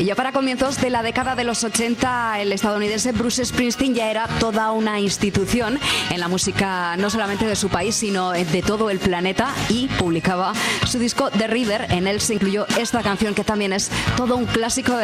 Y ya para comienzos de la década de los 80, el estadounidense Bruce Springsteen ya era toda una institución en la música, no solamente de su país, sino de todo el planeta, y publicaba su disco The River. En él se incluyó esta canción que también es todo un clásico de